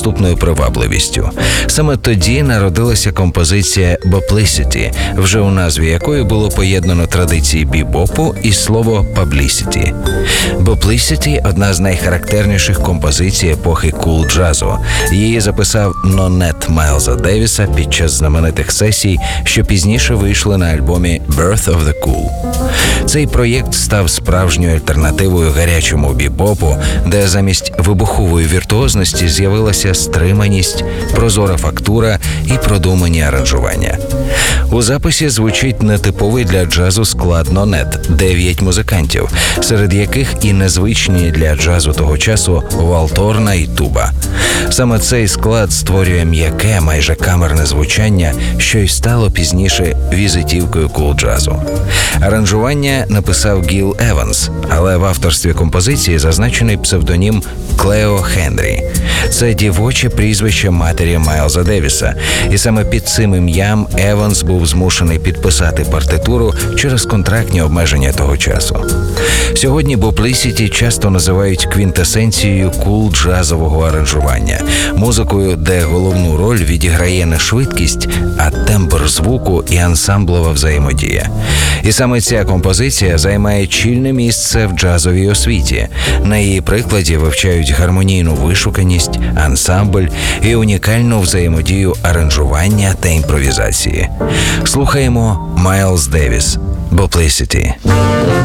недоступною привабливістю. Саме тоді народилася композиція «Boplicity», вже у назві якої було поєднано традиції бібопу і слово «publicity». «Boplicity» – одна з найхарактерніших композицій епохи кул-джазу. Її записав нонет Майлза Девіса під час знаменитих сесій, що пізніше вийшли на альбомі «Birth of the Cool». Цей проєкт став справжньою альтернативою гарячому бібопу, де замість вибухової віртуозності з'явилася стриманість, прозора фактура і продумані аранжування. У записі звучить нетиповий для джазу склад нонет – 9 музикантів, серед яких і незвичні для джазу того часу валторна і туба. Саме цей склад створює м'яке, майже камерне звучання, що й стало пізніше візитівкою кул-джазу. Аранжування написав Гіл Еванс, але в авторстві композиції зазначений псевдонім Клео Хендрі. Це дівоче прізвище матері Майлза Девіса, і саме під цим ім'ям Еванс був змушений підписати партитуру через контрактні обмеження того часу. Сьогодні «Boplicity» часто називають квінтесенцією кул-джазового аранжування, музикою, де головну роль відіграє не швидкість, а тембр звуку і ансамблова взаємодія. І саме ця композиція займає чільне місце в джазовій освіті. На її прикладі вивчають гармонійну вишуканість, ансамбль і унікальну взаємодію аранжування та імпровізації. Слухаємо Майлз Девіс «Boplicity».